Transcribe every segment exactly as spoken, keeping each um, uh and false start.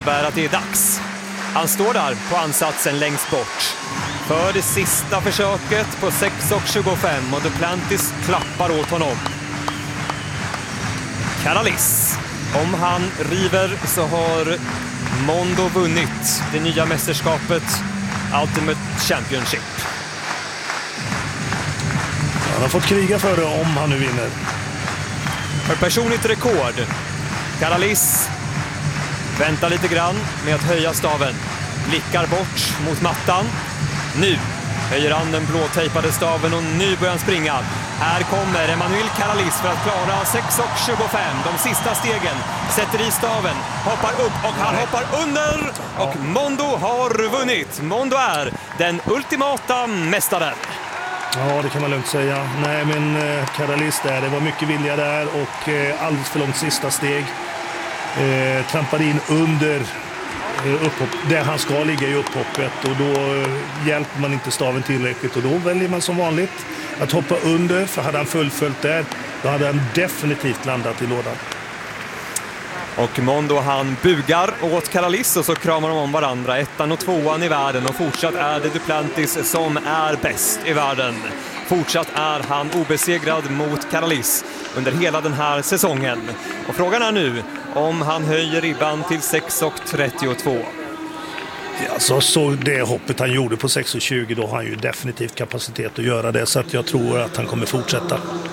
innebär att det är dags. Han står där på ansatsen längst bort för det sista försöket på sex och tjugofem och Duplantis klappar åt honom. Caralis. Om han river så har Mondo vunnit det nya mästerskapet Ultimate Championship. Han har fått kriga för det om han nu vinner. För personligt rekord. Caralis väntar lite grann med att höja staven. Blickar bort mot mattan. Nu höjer han den blåtejpade staven och nu börjar han springa. Här kommer Emmanuel Caralis för att klara sex och tjugofem. De sista stegen sätter i staven, hoppar upp och han hoppar under. Och Mondo har vunnit. Mondo är den ultimata mästaren. Ja, det kan man lugnt säga. Nej, men eh, Caralis där, det var mycket vilja där och eh, alldeles för långt sista steg. Eh, trampade in under eh, upphopp, där han ska ligga i upphoppet och då eh, hjälper man inte staven tillräckligt och då väljer man som vanligt att hoppa under, för hade han fullföljt där då hade han definitivt landat i lådan. Och Mondo han bugar åt Caralis och så kramar de om varandra, ettan och tvåan i världen och fortsatt är det Duplantis som är bäst i världen. Fortsatt är han obesegrad mot Caralis under hela den här säsongen. Och frågan är nu om han höjer ribban till sex och trettiotvå. Ja, så, så det hoppet han gjorde på sex och tjugo, då har han ju definitivt kapacitet att göra det, så att jag tror att han kommer fortsätta.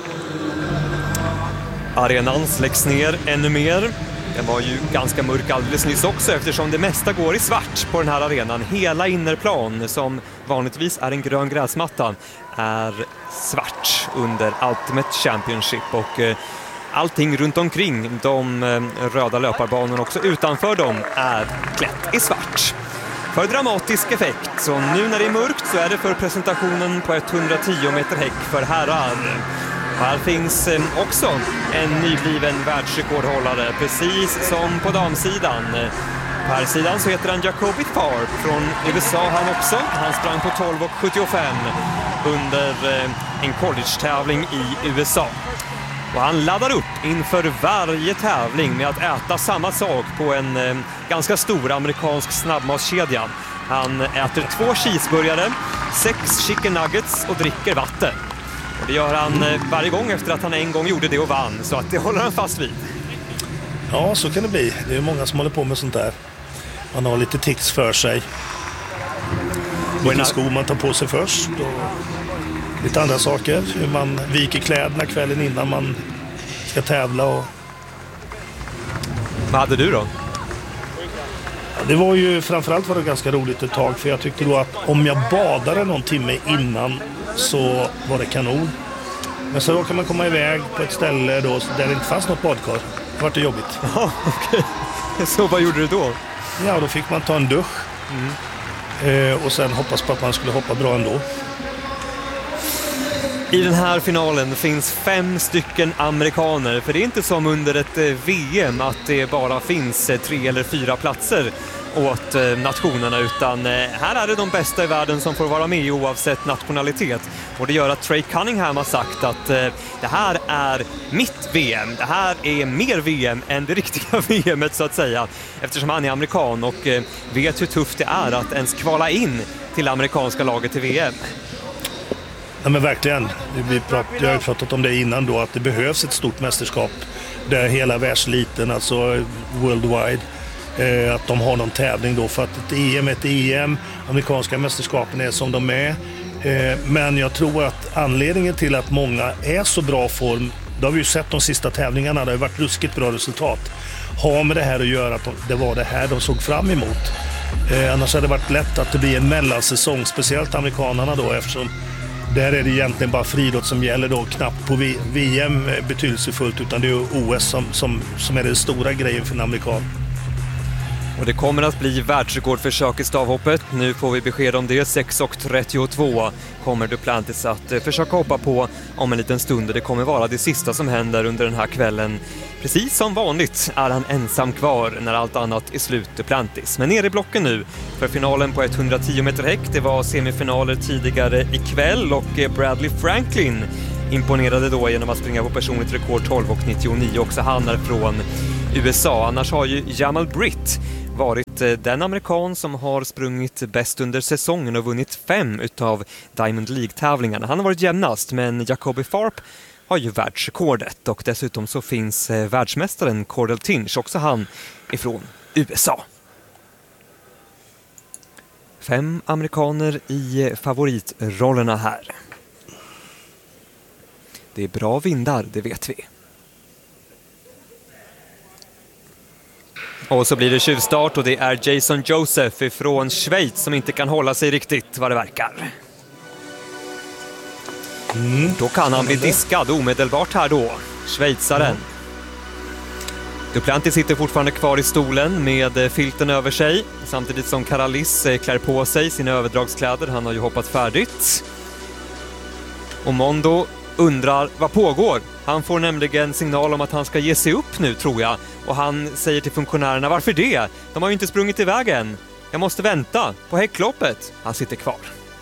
Arenan släcks ner ännu mer. Den var ju ganska mörk alldeles nyss också eftersom det mesta går i svart på den här arenan. Hela innerplan som vanligtvis är en grön gräsmatta är svart under Ultimate Championship och eh, allting runt omkring de eh, röda löparbanorna också utanför dem är klätt i svart. För dramatisk effekt, så nu när det är mörkt så är det för presentationen på etthundratio meter häck för herrar. Här finns också en nybliven världsrekordhållare, precis som på damsidan. På här sidan så heter han Jacoby Tharp från U S A han också. Han sprang på tolv och sjuttiofem under en college-tävling i U S A. Och han laddar upp inför varje tävling med att äta samma sak på en ganska stor amerikansk snabbmatskedja. Han äter två cheeseburgare, sex chicken nuggets och dricker vatten. Och det gör han varje gång efter att han en gång gjorde det och vann. Så att det håller han fast vid. Ja, så kan det bli. Det är många som håller på med sånt där. Man har lite tics för sig. Vilken skor man tar på sig först. Och lite andra saker. Hur man viker kläderna kvällen innan man ska tävla. Och... Vad hade du då? Ja, det var ju framförallt var det ganska roligt ett tag. För jag tyckte då att om jag badade någon timme innan så var det kanon. Men så då kan man komma iväg på ett ställe då, där det inte fanns något badkar. Det var det jobbigt. Ja, okej. Okay. Så vad gjorde du då? Ja, då fick man ta en dusch. Mm. Eh, och sen hoppas på att man skulle hoppa bra ändå. I den här finalen finns fem stycken amerikaner. För det är inte som under ett V M att det bara finns tre eller fyra platser åt nationerna, utan här är det de bästa i världen som får vara med oavsett nationalitet. Och det gör att Trey Cunningham har sagt att det här är mitt V M. Det här är mer V M än det riktiga V M:et så att säga, eftersom han är amerikan och vet hur tufft det är att ens kvala in till amerikanska laget till V M. Ja, men verkligen. Vi prat, jag har pratat om det innan då, att det behövs ett stort mästerskap där hela världsliten, alltså worldwide, eh, att de har någon tävling då, för att ett E M är ett E M, amerikanska mästerskapen är som de är. Eh, men jag tror att anledningen till att många är så bra form, det har vi ju sett de sista tävlingarna, det har varit ruskigt bra resultat, har med det här att göra att de, det var det här de såg fram emot. Eh, annars hade det varit lätt att det blir en mellansäsong, speciellt amerikanerna då, eftersom där är det egentligen bara friidrott som gäller då, knappt på V M betydelsefullt, utan det är O S som, som, som är den stora grejen för en amerikan. Och det kommer att bli världsrekordförsök i stavhoppet. Nu får vi besked om det. sex och trettiotvå kommer Duplantis att försöka hoppa på om en liten stund. Det kommer vara det sista som händer under den här kvällen. Precis som vanligt är han ensam kvar när allt annat är slut, Duplantis. Men nere i blocken nu för finalen på etthundratio meter häck. Det var semifinaler tidigare ikväll och Bradley Franklin imponerade då genom att springa på personligt rekord tolv och nittionio. Också han är från U S A. Annars har ju Jamal Britt varit den amerikan som har sprungit bäst under säsongen och vunnit fem utav Diamond League-tävlingarna. Han har varit jämnast, men Jacoby Tharp har ju världsrekordet, och dessutom så finns världsmästaren Cordell Tinch, också han ifrån U S A. Fem amerikaner i favoritrollerna här. Det är bra vindar, det vet vi. Och så blir det tjuvstart, och det är Jason Joseph från Schweiz som inte kan hålla sig riktigt vad det verkar. Mm. Då kan han bli diskad omedelbart här då, schweizaren. Mm. Duplantis sitter fortfarande kvar i stolen med filten över sig, samtidigt som Karalis klär på sig sina överdragskläder. Han har ju hoppat färdigt. Och Mondo undrar vad pågår. Han får nämligen signal om att han ska ge sig upp nu, tror jag. Och han säger till funktionärerna, varför det? De har ju inte sprungit iväg än. Jag måste vänta på häckloppet. Han sitter kvar.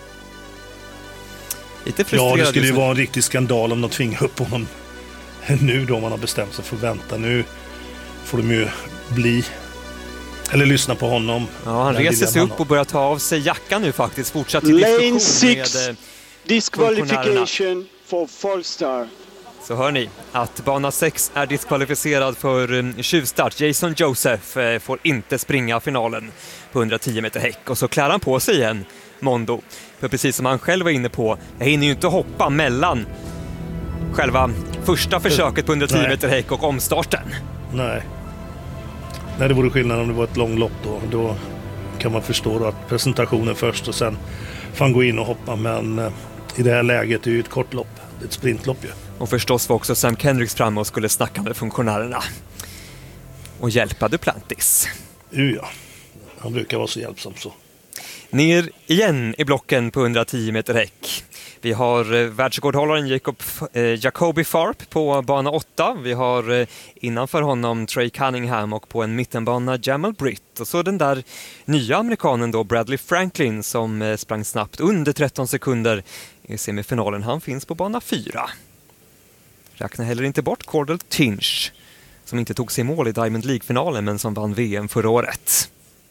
Lite frustrerad. Ja, det skulle ju vara en riktig skandal om de tvingar upp honom nu då man har bestämt sig för att vänta. Nu får de ju bli, eller lyssna på honom. Ja, han reser sig upp och börjar ta av sig jackan nu faktiskt. Fortsatt till diskussion six, med disqualification for Folstar. Så hör ni att bana sex är diskvalificerad för tjuvstart. Jason Joseph får inte springa finalen på hundratio meter häck. Och så klär han på sig igen, Mondo. För precis som han själv var inne på, jag hinner ju inte hoppa mellan själva första försöket på hundratio Nej. meter häck och omstarten. Nej. Nej, det vore skillnad om det var ett långlopp då. Då kan man förstå då att presentationen först och sen får han gå in och hoppa. Men eh, i det här läget är det ju ett kort lopp. Det är ett sprintlopp ju. Och förstås var också Sam Kendricks framme och skulle snacka med funktionärerna. Och hjälpa Duplantis. Uh, ja, han brukar vara så hjälpsam så. Ner igen i blocken på hundratio meter häck. Vi har eh, världsrekordhållaren Jacob, eh, Jacoby Tharp på bana åtta. Vi har eh, innanför honom Trey Cunningham och på en mittenbana Jamal Britt. Och så den där nya amerikanen då, Bradley Franklin, som eh, sprang snabbt under tretton sekunder i semifinalen. Han finns på bana fyra. Räknar heller inte bort Cordell Tinch, som inte tog sig mål i Diamond League-finalen men som vann V M förra året.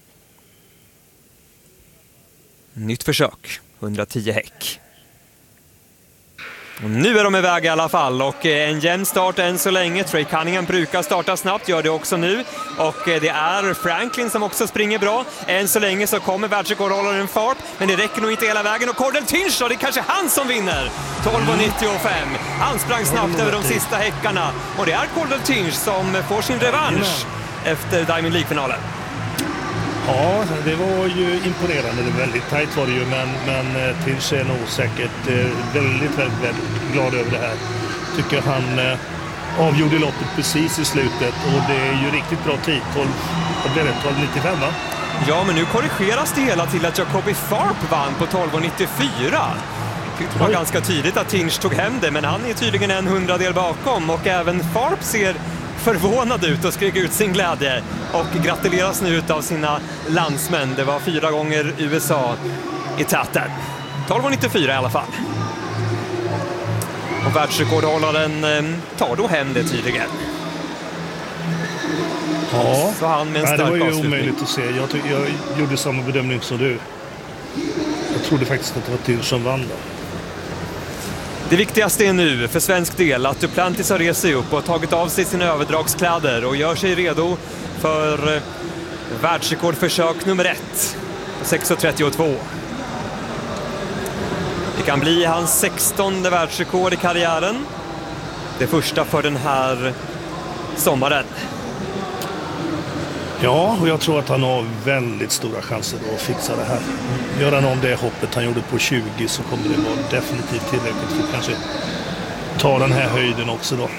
Nytt försök, hundratio häck. Och nu är de iväg i alla fall, och en jämn start än så länge. Trey Cunningham brukar starta snabbt, gör det också nu. Och det är Franklin som också springer bra. Än så länge så kommer världsrekordhållaren Tharp, men det räcker nog inte hela vägen. Och Cordell Tinch, det är kanske han som vinner. tolv nittiofem. Han sprang snabbt över de sista häckarna. Och det är Cordell Tinch som får sin revansch efter Diamond League-finalen. Ja, det var ju imponerande. Det var väldigt tajt var det ju, men, men Tinch är nog säkert eh, väldigt, väldigt, väldigt glad över det här. Tycker han eh, avgjorde loppet precis i slutet, och det är ju riktigt bra tid. tolv, vad blev det? tolv nittiofem, va? Ja, men nu korrigeras det hela till att Jacoby Tharp vann på tolv nittiofyra. Det var ganska tydligt att Tinch tog hem det, men han är tydligen en hundradel bakom, och även Tharp ser förvånad ut och skrek ut sin glädje och gratuleras nu ut av sina landsmän. Det var fyra gånger U S A i täten. tolv nittiofyra i alla fall. Och världsrekordhållaren eh, tar då hem det tydligen. Ja, så han med en nej, stark det var ju avslutning. omöjligt att se. Jag, ty- jag gjorde samma bedömning som du. Jag trodde faktiskt att det var Tinch som vann då. Det viktigaste är nu för svensk del att Duplantis har rest sig upp och tagit av sig sina överdragskläder och gör sig redo för världsrekordförsök nummer ett på sex trettiotvå. Det kan bli hans sextonde världsrekord i karriären. Det första för den här sommaren. Ja, och jag tror att han har väldigt stora chanser att fixa det här. Gör han om det hoppet han gjorde på tjugo så kommer det vara definitivt tillräckligt för att kanske ta den här höjden också då.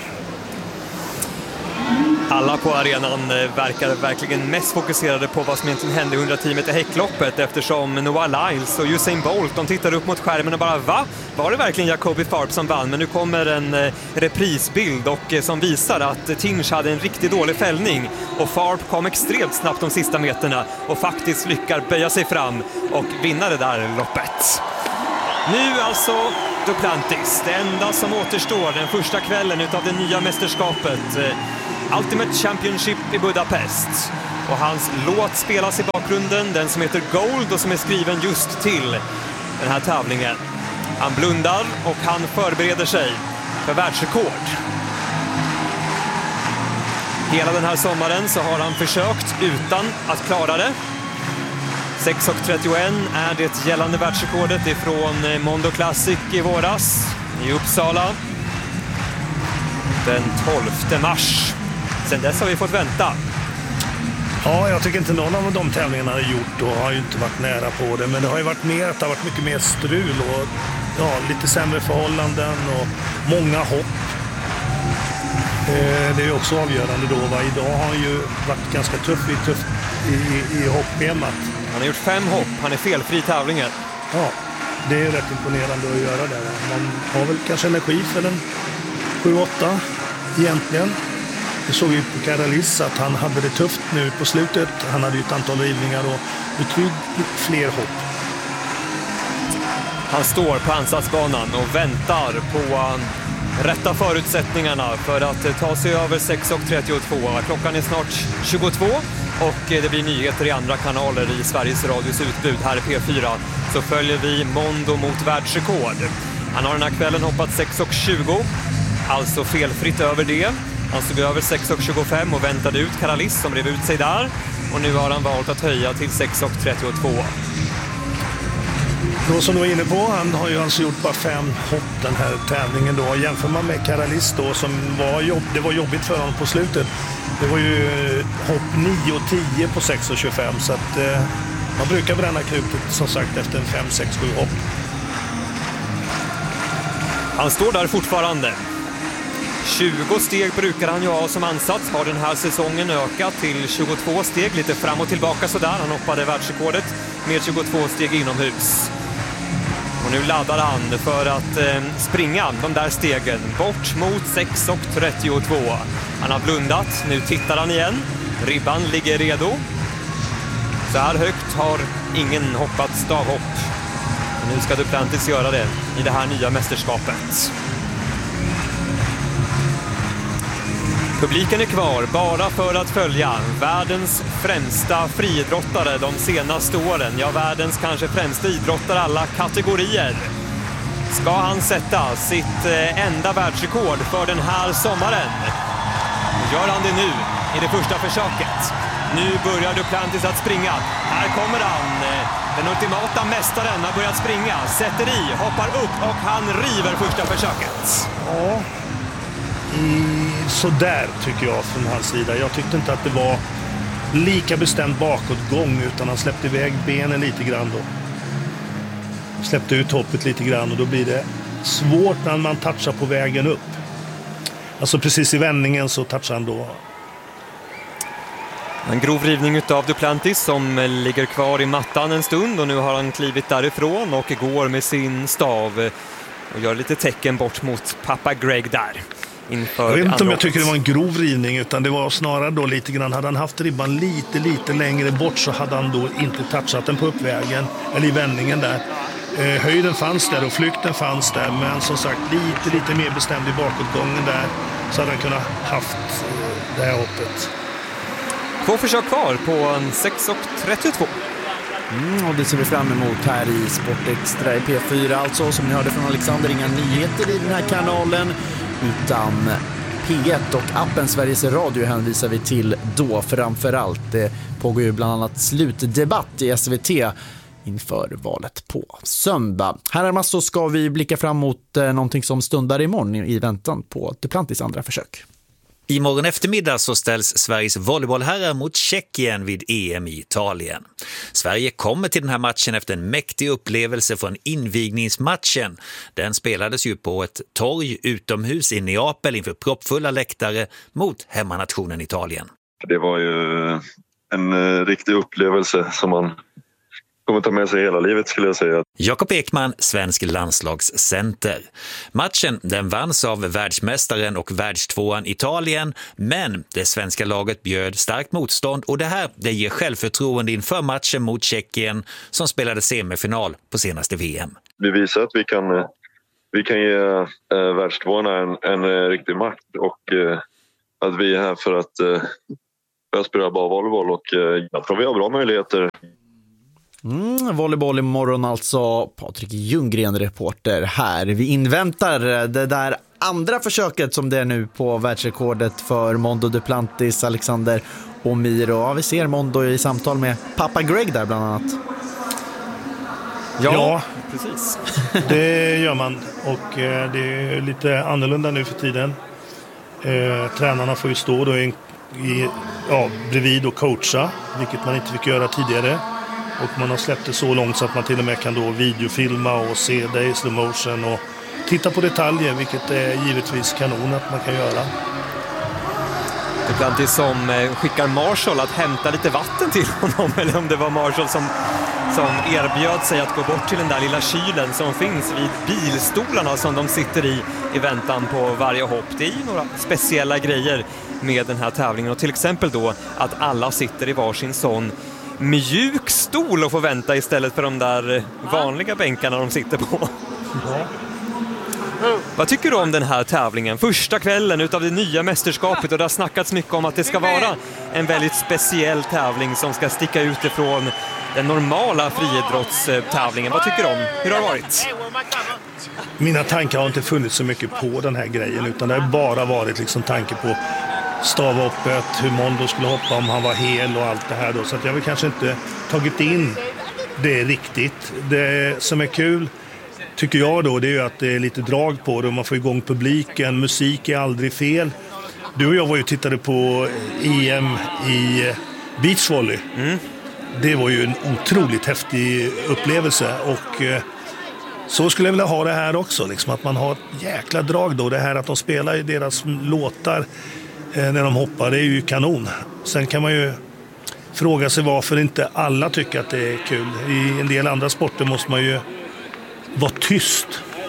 Alla på arenan verkar verkligen mest fokuserade på vad som egentligen hände i hundratio meter häckloppet, eftersom Noah Lyles och Usain Bolt, de tittar upp mot skärmen och bara, va? Var det verkligen Jacoby Tharp som vann? Men nu kommer en reprisbild och som visar att Tinch hade en riktigt dålig fällning och Tharp kom extremt snabbt de sista meterna och faktiskt lyckar böja sig fram och vinna det där loppet. Nu alltså Duplantis, det enda som återstår den första kvällen utav det nya mästerskapet, Ultimate Championship i Budapest. och hans låt spelas i bakgrunden, den som heter Gold och som är skriven just till den här tävlingen. Han blundar och han förbereder sig för världsrekord. Hela den här sommaren så har han försökt utan att klara det. sex trettioett är det gällande världsrekordet ifrån Mondo Classic i våras i Uppsala den tolfte mars. Sen dess har vi fått vänta. Ja, jag tycker inte någon av de tävlingarna har gjort och har ju inte varit nära på det. Men det har ju varit mer att det har varit mycket mer strul och ja, lite sämre förhållanden och många hopp. Det är ju också avgörande då. Va? Idag har han ju varit ganska tuff i, tuff i, i, i hoppschemat. Han har gjort fem hopp. Han är felfri i tävlingen. Ja, det är rätt imponerande att göra det. Man har väl kanske energi för en sju åtta egentligen. Det såg ju på Karalis att han hade det tufft nu på slutet. Han hade ju ett antal rivningar och betydligt fler hopp. Han står på ansatsbanan och väntar på rätta förutsättningarna för att ta sig över sex trettiotvå. Klockan är snart tjugotvå och det blir nyheter i andra kanaler i Sveriges Radios utbud. Här i P fyra så följer vi Mondo mot världsrekord. Han har den här kvällen hoppat sex tjugo, alltså felfritt över det. Han stod över sex tjugofem och väntade ut Karalis som rev ut sig där. Och nu har han valt att höja till sex trettiotvå. Då som du var inne på, han har ju alltså gjort bara fem hopp den här tävlingen då. Jämför man med Karalis då som var jobb, det var jobbigt för honom på slutet. Det var ju hopp nio och tio på sex tjugofem så att eh, man brukar bränna krutet som sagt efter en fem sex sju hopp. Han står där fortfarande. tjugo steg brukar han ju ha som ansats. Har den här säsongen ökat till tjugotvå steg. Lite fram och tillbaka sådär. Han hoppade världsrekordet med tjugotvå steg inomhus. Och nu laddar han för att eh, springa de där stegen bort mot sex trettiotvå. Han har blundat. Nu tittar han igen. Ribban ligger redo. Så här högt har ingen hoppat stavhopp. Och nu ska Duplantis göra det i det här nya mästerskapet. Publiken är kvar bara för att följa världens främsta friidrottare de senaste åren. Ja, världens kanske främsta idrottare alla kategorier. Ska han sätta sitt enda världsrekord för den här sommaren? Gör han det nu i det första försöket? Nu börjar Duplantis att springa. Här kommer han. Den ultimata mästaren har börjat springa. Sätter i, hoppar upp och han river första försöket. Ja. I, så där tycker jag från hans sida. Jag tyckte inte att det var lika bestämd bakåtgång utan han släppte iväg benen lite grann då. Släppte ut hoppet lite grann och då blir det svårt när man touchar på vägen upp. Alltså precis i vändningen så touchar han då. En grov rivning av Duplantis som ligger kvar i mattan en stund och nu har han klivit därifrån och går med sin stav och gör lite tecken bort mot pappa Greg där. Jag vet inte om jag tycker det var en grov rivning utan det var snarare då lite grann. Hade han haft ribban lite lite längre bort så hade han då inte touchat den på uppvägen eller i vändningen där. Eh, höjden fanns där och flykten fanns där men som sagt lite lite mer bestämd i bakåtgången där så hade han kunnat haft eh, det här hoppet. Två försök kvar på en sex trettiotvå. Mm, och det ser vi fram emot här i Sport Extra i P fyra. Alltså som ni hörde från Alexander, inga nyheter i den här kanalen utan P ett och appen Sveriges Radio hänvisar vi till då framförallt. Det pågår ju bland annat slutdebatt i S V T inför valet på söndag. Här så ska vi blicka fram mot eh, någonting som stundar imorgon i väntan på Duplantis andra försök. Imorgon eftermiddag så ställs Sveriges volleybollherrar mot Tjeckien vid E M i Italien. Sverige kommer till den här matchen efter en mäktig upplevelse från invigningsmatchen. Den spelades ju på ett torg utomhus i Neapel inför proppfulla läktare mot hemmanationen Italien. Det var ju en riktig upplevelse som man kommer ta med sig hela livet skulle jag säga. Jakob Ekman, svensk landslagscenter. Matchen den vanns av världsmästaren och världstvåan Italien, men det svenska laget bjöd starkt motstånd och det här det ger självförtroende inför matchen mot Tjeckien som spelade semifinal på senaste V M. Vi visar att vi kan, vi kan ge äh, världstvåarna en, en riktig makt och äh, att vi är här för att, äh, jag spelar bara volleyboll och jag tror vi har bra möjligheter. Mm, volleyboll imorgon alltså. Patrik Ljunggren, reporter här. Vi inväntar det där andra försöket som det är nu på världsrekordet för Mondo Duplantis, Alexander och Miro. Ja, vi ser Mondo i samtal med pappa Greg där bland annat. Ja, ja precis. Det gör man. Och eh, det är lite annorlunda nu för tiden. Eh, tränarna får ju stå då i, i, ja, bredvid och coacha, vilket man inte fick göra tidigare. Och man har släppt det så långt så att man till och med kan då videofilma och se det i slow motion och titta på detaljer, vilket är givetvis kanon att man kan göra. Ibland det som skickar Marshall att hämta lite vatten till honom, eller om det var Marshall som, som erbjöd sig att gå bort till den där lilla kylen som finns vid bilstolarna som de sitter i i väntan på varje hopp. Det är ju några speciella grejer med den här tävlingen, och till exempel då att alla sitter i varsin sån mjuk stol och får vänta istället för de där vanliga bänkarna de sitter på. Ja. Vad tycker du om den här tävlingen? Första kvällen utav det nya mästerskapet, och det har snackats mycket om att det ska vara en väldigt speciell tävling som ska sticka ut ifrån den normala friidrottstävlingen. Vad tycker du om? Hur har det varit? Mina tankar har inte funnits så mycket på den här grejen, utan det har bara varit liksom tanke på stavhoppet, hur Mondo skulle hoppa om han var hel och allt det här då. Så att jag har kanske inte tagit in det riktigt. Det som är kul tycker jag då, det är ju att det är lite drag på det och man får igång publiken. Musik är aldrig fel. Du och jag var ju tittade på E M i beachvolley. Mm. Det var ju en otroligt häftig upplevelse, och eh, så skulle jag vilja ha det här också. Liksom, att man har ett jäkla drag då. Det här att de spelar i deras låtar eh, när de hoppar, det är ju kanon. Sen kan man ju fråga sig varför inte alla tycker att det är kul. I en del andra sporter måste man ju vara tyst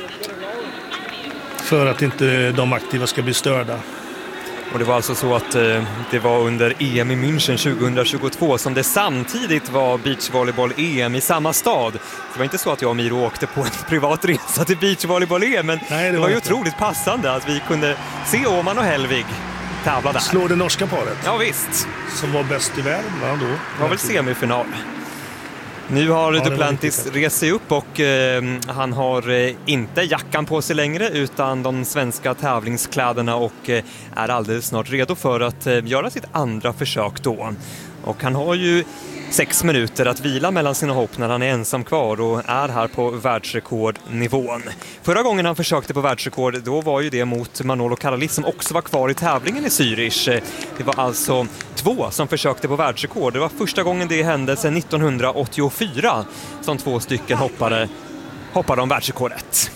för att inte de aktiva ska bli störda. Och det var alltså så att eh, det var under E M i München tjugohundratjugotvå som det samtidigt var beachvolleyboll-E M i samma stad. Det var inte så att jag och Miro åkte på en privat resa till beachvolleyboll-E M, men Nej, det, det var, var ju otroligt passande att vi kunde se Åman och Helvig tävla där. Slå det norska paret. Ja visst. Som var bäst i världen, va, då? Det var väl semifinal. Nu har ja, Duplantis rest sig upp och eh, han har eh, inte jackan på sig längre utan de svenska tävlingskläderna, och eh, är alldeles snart redo för att eh, göra sitt andra försök då. Och han har ju sex minuter att vila mellan sina hopp när han är ensam kvar och är här på världsrekordnivån. Förra gången han försökte på världsrekord, då var ju det mot Manolo Karalis som också var kvar i tävlingen i Zürich. Det var alltså två som försökte på världsrekord. Det var första gången det hände sedan nittonhundraåttiofyra som två stycken hoppare hoppade om världsrekordet.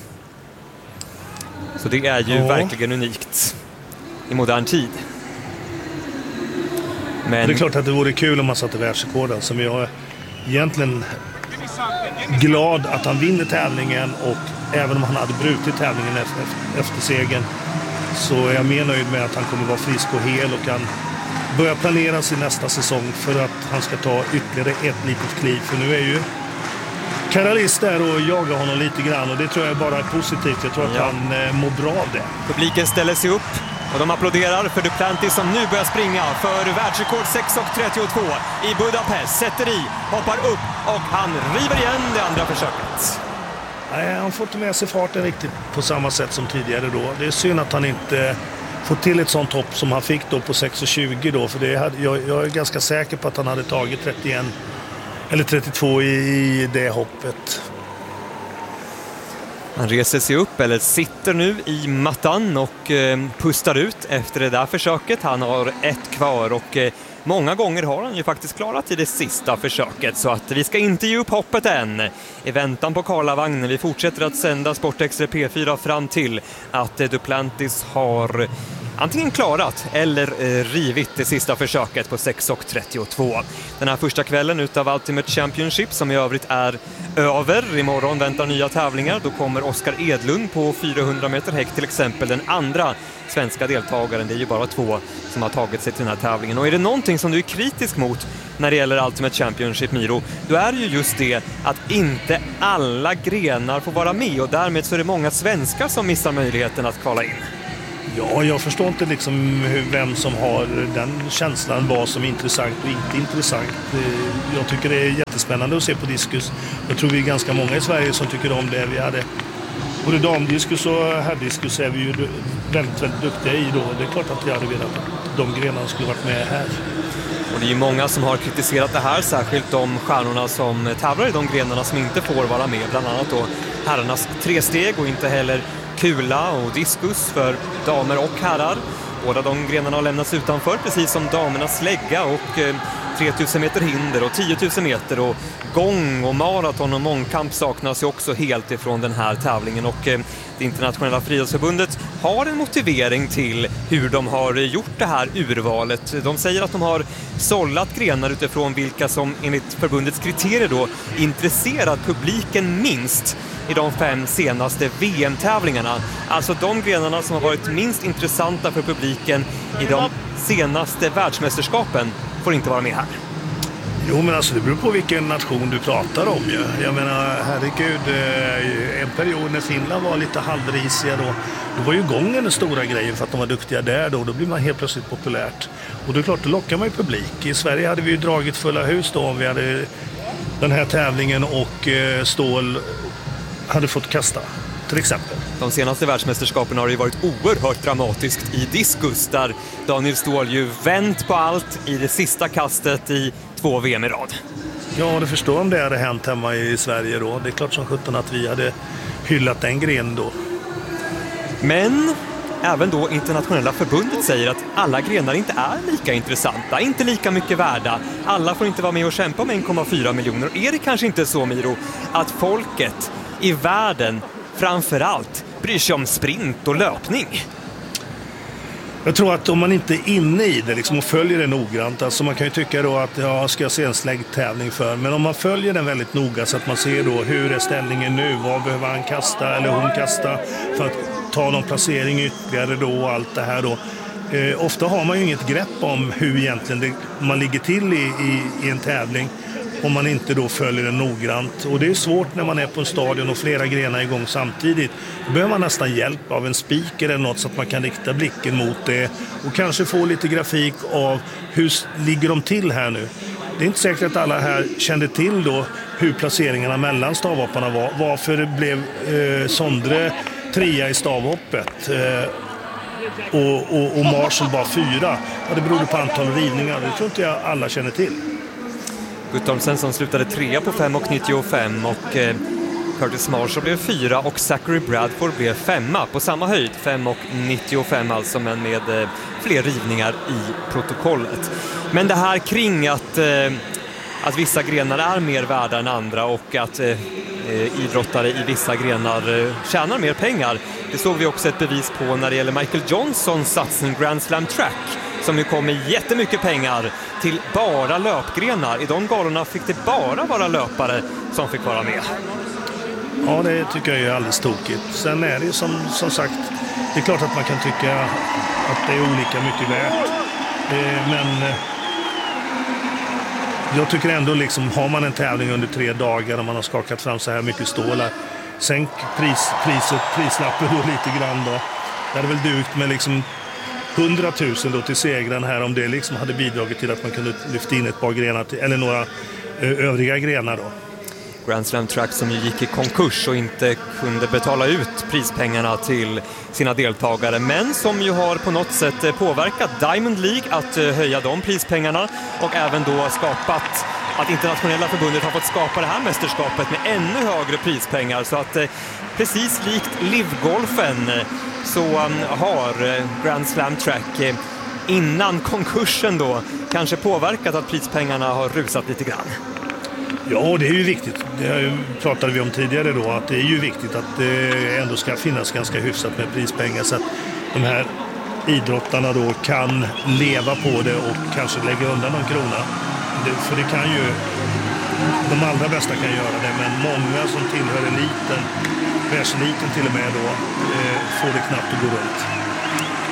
Så det är ju ja. verkligen unikt i modern tid. Men det är klart att det vore kul om man satte världsrekorden, som jag är egentligen glad att han vinner tävlingen, och även om han hade brutit tävlingen efter, efter segern, så är jag mer nöjd med att han kommer vara frisk och hel och kan börja planera sin nästa säsong för att han ska ta ytterligare ett litet kliv. För nu är ju Karalis där och jagar honom lite grann, och det tror jag bara är positivt. Jag tror att ja. han eh, mår bra av det. Publiken ställer sig upp och de applåderar för Duplantis som nu börjar springa för världsrekord sex trettiotvå i Budapest. Sätter i, hoppar upp och han river igen det andra försöket. Nej, han får inte med sig farten riktigt på samma sätt som tidigare då. Det är synd att han inte får till ett sånt hopp som han fick då på sex tjugo då. För det hade, jag, jag är ganska säker på att han hade tagit trettioen eller trettiotvå i, i det hoppet. Han reser sig upp, eller sitter nu i mattan och eh, pustar ut efter det där försöket. Han har ett kvar och eh, många gånger har han ju faktiskt klarat i det sista försöket. Så att vi ska inte ge upp hoppet än. I väntan på Karlavagnen. Vi fortsätter att sända Sportextra P fyra fram till att eh, Duplantis har antingen klarat eller eh, rivit det sista försöket på sex trettiotvå. Den här första kvällen utav Ultimate Championship, som i övrigt är över. Imorgon väntar nya tävlingar. Då kommer Oskar Edlund på fyrahundra meter häck till exempel, den andra svenska deltagaren. Det är ju bara två som har tagit sig till den här tävlingen. Och är det någonting som du är kritisk mot när det gäller Ultimate Championship, Miro, då är det ju just det att inte alla grenar får vara med, och därmed så är det många svenskar som missar möjligheten att kvala in. Ja, jag förstår inte liksom vem som har den känslan, vad som är intressant och inte intressant. Jag tycker det är jättespännande att se på diskus. Jag tror vi är ganska många i Sverige som tycker om det. Vi hade både damdiskus och herrdiskus är vi ju väldigt, väldigt duktiga i då. Det är klart att jag hade velat att de grenarna skulle varit med här. Och det är ju många som har kritiserat det här, särskilt de stjärnorna som tävlar i de grenarna som inte får vara med. Bland annat då herrarnas tresteg och inte heller kula och diskus för damer och herrar. Båda de grenarna har lämnats utanför, precis som damernas lägga och eh, tre tusen meter hinder och tio tusen meter och gång och maraton och mångkamp saknas ju också helt ifrån den här tävlingen. Och eh, det internationella friidrottsförbundet har en motivering till hur de har gjort det här urvalet. De säger att de har sållat grenar utifrån vilka som enligt förbundets kriterier då intresserat publiken minst i de fem senaste V M-tävlingarna. Alltså de grenarna som har varit minst intressanta för publiken i de senaste världsmästerskapen får inte vara med här. Jo, men alltså det beror på vilken nation du pratar om. Ja. Jag menar, herregud, en period när Finland var lite halvrisiga då, då var ju gången den stora grejen för att de var duktiga där då. Då blir man helt plötsligt populärt. Och det är klart, då lockar man ju publik. I Sverige hade vi ju dragit fulla hus då om vi hade den här tävlingen och Ståhl hade fått kasta, till exempel. De senaste världsmästerskapen har det ju varit oerhört dramatiskt i diskus där Daniel Ståhl ju vänt på allt i det sista kastet i två V M i rad. Ja, det förstår om det hade hänt hemma i Sverige då. Det är klart som sjutton att vi hade hyllat den grenen då. Men även då internationella förbundet säger att alla grenar inte är lika intressanta, inte lika mycket värda. Alla får inte vara med och kämpa om en komma fyra miljoner. Är det kanske inte så, Miro, att folket i världen framförallt bryr sig om sprint och löpning? Jag tror att om man inte är inne i det liksom och följer det noggrant, alltså man kan ju tycka då att ja, ska jag se en släggtävling för, men om man följer den väldigt noga så att man ser då hur är ställningen nu, vad behöver han kasta eller hon kasta för att ta någon placering ytterligare då och allt det här då. Eh, ofta har man ju inget grepp om hur egentligen det, man ligger till i, i, i en tävling om man inte då följer den noggrant. Och det är svårt när man är på en stadion och flera grenar igång samtidigt. Då behöver man nästan hjälp av en speaker eller något så att man kan rikta blicken mot det och kanske få lite grafik av hur ligger de till här nu. Det är inte säkert att alla här kände till då hur placeringarna mellan stavhopparna var. Varför det blev eh, Sondre trea i stavhoppet eh, och, och, och Marshall bara fyra. Ja, det berodde på antal rivningar. Det tror inte jag alla känner till. Guttormsen som slutade trea på fem och nittiofem och eh, Curtis Marshall blev fyra och Zachary Bradford blev femma på samma höjd, fem och nittiofem alltså, men med eh, fler rivningar i protokollet. Men det här kring att, eh, att vissa grenar är mer värda än andra och att eh, idrottare i vissa grenar eh, tjänar mer pengar, det såg vi också ett bevis på när det gäller Michael Johnsons satsning Grand Slam Track, som ju kom med jättemycket pengar till bara löpgrenar. I de galorna fick det bara vara löpare som fick vara med. Ja, det tycker jag är alldeles tokigt. Sen är det som, som sagt, det är klart att man kan tycka att det är olika mycket värt. Men jag tycker ändå liksom, har man en tävling under tre dagar och man har skakat fram så här mycket stålar, sänk pris, priset, prislappen då lite grann då. Det hade väl dugt med liksom hundratusen då till segran här om det liksom hade bidragit till att man kunde lyfta in ett par grenar till, eller några ö, övriga grenar då. Grand Slam Track som ju gick i konkurs och inte kunde betala ut prispengarna till sina deltagare, men som ju har på något sätt påverkat Diamond League att höja de prispengarna och även då skapat att internationella förbundet har fått skapa det här mästerskapet med ännu högre prispengar, så att precis likt livgolfen så har Grand Slam Track innan konkursen då kanske påverkat att prispengarna har rusat lite grann. Ja, det är ju viktigt. Det pratade vi om tidigare då, att det är ju viktigt att det ändå ska finnas ganska hyfsat med prispengar så att de här idrottarna då kan leva på det och kanske lägga undan någon krona. Det, för det kan ju, de allra bästa kan göra det, men många som tillhör eliten, världseliten till och med då, eh, får det knappt att gå runt.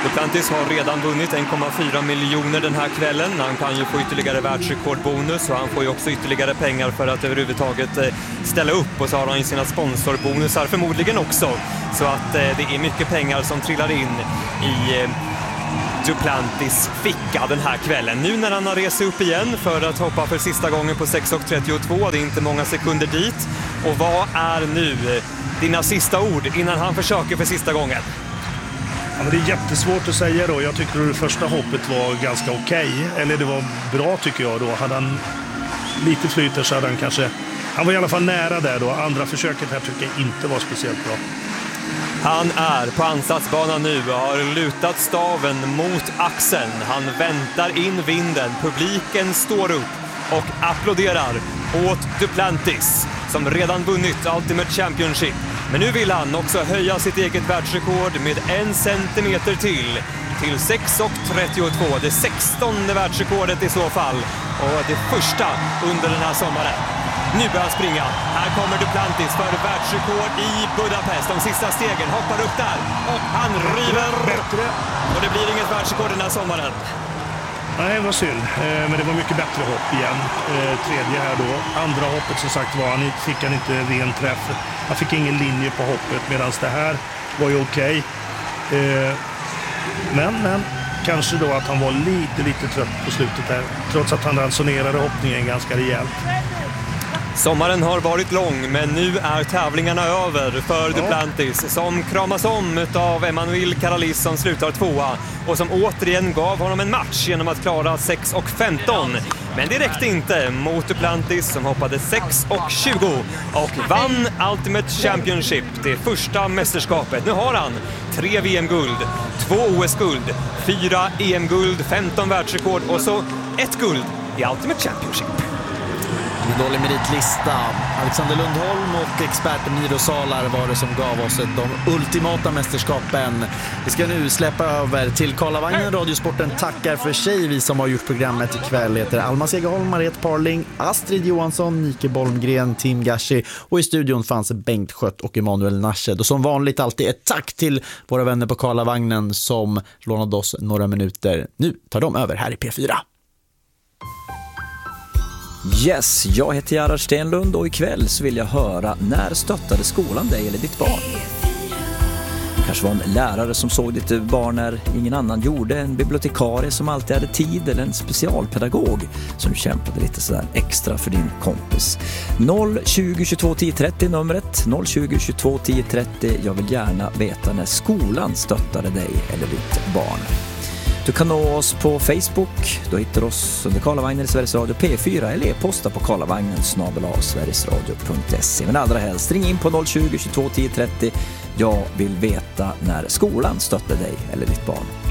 Duplantis har redan vunnit en komma fyra miljoner den här kvällen. Han kan ju få ytterligare världsrekordbonus och han får ju också ytterligare pengar för att överhuvudtaget ställa upp. Och så har han ju sina sponsorbonusar förmodligen också. Så att det är mycket pengar som trillar in i Duplantis ficka den här kvällen. Nu när han har rest upp igen för att hoppa för sista gången på sex trettiotvå, det är inte många sekunder dit. Och vad är nu dina sista ord innan han försöker för sista gången? Ja, men det är jättesvårt att säga då. Jag tycker att det första hoppet var ganska okej. Eller det var bra tycker jag då. Hade han lite flyter så hade han kanske... Han var i alla fall nära där då. Andra försöket här tycker jag inte var speciellt bra. Han är på ansatsbanan nu och har lutat staven mot axeln. Han väntar in vinden. Publiken står upp och applåderar åt Duplantis som redan vunnit Ultimate Championship. Men nu vill han också höja sitt eget världsrekord med en centimeter till. Till sex trettiotvå. Det sextonde världsrekordet i så fall. Och det första under den här sommaren. Nu börjar han springa. Här kommer Duplantis för världsrekord i Budapest. De sista stegen hoppar upp där. Och han river. Bättre. Och det blir inget världsrekord den här sommaren. Nej, det var synd. Men det var mycket bättre hopp igen. Tredje här då. Andra hoppet som sagt var, han fick han inte ren träff. Han fick ingen linje på hoppet medan det här var ju okej. Men, men kanske då att han var lite, lite trött på slutet här. Trots att han ransonerade hoppningen ganska rejält. Sommaren har varit lång, men nu är tävlingarna över för Duplantis som kramas om av Emmanuel Caralis som slutar tvåa och som återigen gav honom en match genom att klara sex femton. Men det räckte inte mot Duplantis som hoppade sex tjugo och vann Ultimate Championship, det första mästerskapet. Nu har han tre V M-guld, två O S-guld, fyra E M-guld, femton världsrekord och så ett guld i Ultimate Championship. Dålig meritlista. Alexander Lundholm och experten Miro Salar var det som gav oss de ultimata mästerskapen. Vi ska nu släppa över till Karlavagnen. Radiosporten tackar för sig. Vi som har gjort programmet ikväll heter Alma Segerholm, Mariette Parling, Astrid Johansson, Nike Bolmgren, Tim Gashi och i studion fanns Bengt Skött och Emanuel Nashed. Och som vanligt alltid ett tack till våra vänner på Karlavagnen som lånade oss några minuter. Nu tar de över här i P fyra. Yes, jag heter Gerhard Stenlund och ikväll så vill jag höra när stöttade skolan dig eller ditt barn? Kanske var en lärare som såg ditt barn när ingen annan gjorde, en bibliotekarie som alltid hade tid eller en specialpedagog som kämpade lite sådär extra för din kompis. noll tjugo tjugotvå tio trettio numret, noll tjugo tjugotvå tio trettio. Jag vill gärna veta när skolan stöttade dig eller ditt barn. Du kan nå oss på Facebook, då hittar du oss under Karlavagnen i Sveriges Radio P fyra eller e-posta på karlavagnen snabel-a sverigesradio punkt se. Men allra helst ring in på noll tjugo tjugotvå tio trettio. Jag vill veta när skolan stötte dig eller ditt barn.